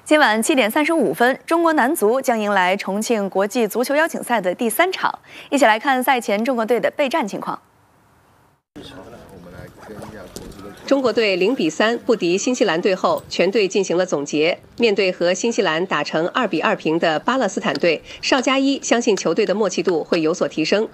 今晚7点35分，中国男足将迎来重庆国际足球邀请赛的第3场。一起来看赛前中国队的备战情况。 中国队0比3不敌新西兰队后，全队进行了总结。面对和新西兰打成2比2平的巴勒斯坦队，邵佳一相信球队的默契度会有所提升。